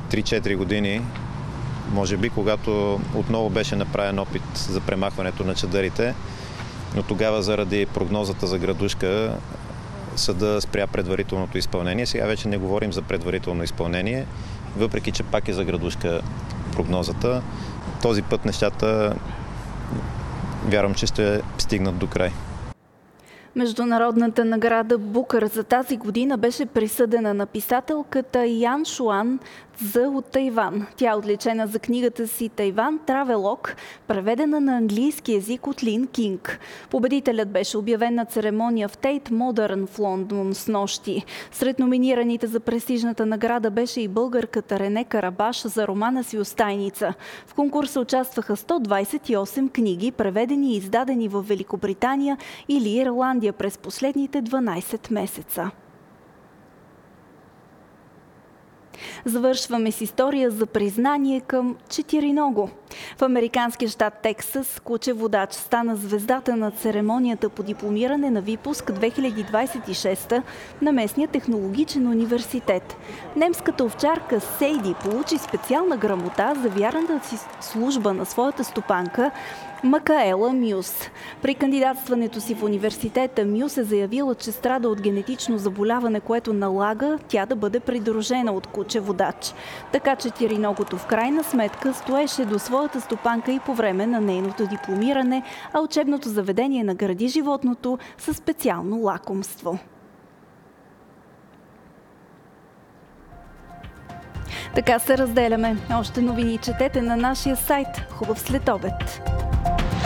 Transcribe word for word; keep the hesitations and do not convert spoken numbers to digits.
три-четири години, може би, когато отново беше направен опит за премахването на чадърите, но тогава заради прогнозата за градушка съда спря предварителното изпълнение. Сега вече не говорим за предварително изпълнение, въпреки че пак е за градушка прогнозата. Този път нещата вярвам, че ще стигнат до край. Международната награда Букър за тази година беше присъдена на писателката Ян Шуан Цзъ от Тайван. Тя е отличена за книгата си "Тайван Травелог", преведена на английски език от Лин Кинг. Победителят беше обявен на церемония в Тейт Модърн в Лондон снощи. Сред номинираните за престижната награда беше и българката Рене Карабаш за романа си "Остайница". В конкурса участваха сто двадесет и осем книги, преведени и издадени в Великобритания или Ирландия през последните дванадесет месеца. Завършваме с история за признание към четириного. В американския щат Тексас кучеводач стана звездата на церемонията по дипломиране на випуск две хиляди двадесет и шеста на местния технологичен университет. Немската овчарка Сейди получи специална грамота за вярната си служба на своята стопанка Макаела Мюс. При кандидатстването си в университета Мюс е заявила, че страда от генетично заболяване, което налага тя да бъде придружена от кучеводач. Така четириногото в крайна сметка стоеше до своята стопанка и по време на нейното дипломиране, а учебното заведение награди животното със специално лакомство. Така се разделяме. Още новини четете на нашия сайт. Хубав следобед!